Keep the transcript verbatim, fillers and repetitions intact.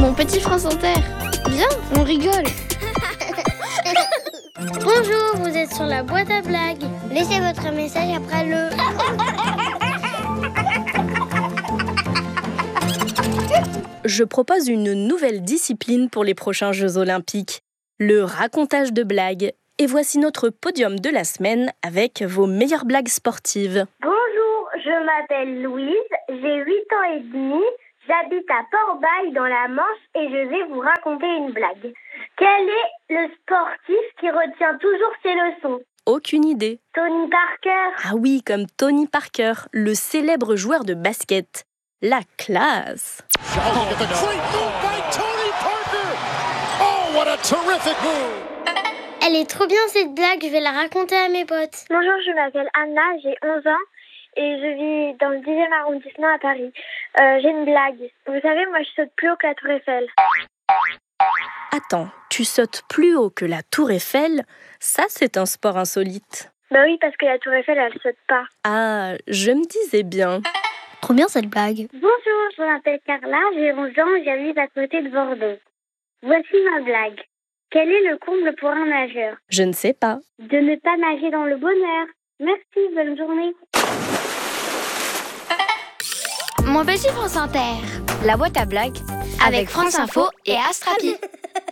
Mon petit France Inter. Viens, on rigole. Bonjour, vous êtes sur la boîte à blagues. Laissez votre message après le... Je propose une nouvelle discipline pour les prochains Jeux Olympiques, le racontage de blagues. Et voici notre podium de la semaine avec vos meilleures blagues sportives. Bonjour, je m'appelle Louise, j'ai huit ans et demi, j'habite à Port-Bail dans la Manche et je vais vous raconter une blague. Quel est le sportif qui retient toujours ses leçons ? Aucune idée. Tony Parker. Ah oui, comme Tony Parker, le célèbre joueur de basket. La classe. Elle est trop bien cette blague, je vais la raconter à mes potes. Bonjour, je m'appelle Anna, j'ai onze ans et je vis dans le dixième arrondissement à Paris. Euh, j'ai une blague. Vous savez, moi je saute plus haut que la Tour Eiffel. Attends, tu sautes plus haut que la Tour Eiffel ? Ça, c'est un sport insolite. Bah oui, parce que la Tour Eiffel, elle saute pas. Ah, je me disais bien. Trop bien cette blague. Bonjour, je m'appelle Carla, j'ai onze ans, j'habite à côté de Bordeaux. Voici ma blague. Quel est le comble pour un nageur ? Je ne sais pas. De ne pas nager dans le bonheur. Merci, bonne journée. Mon petit France Inter. La boîte à blagues avec France Info et Astrapi.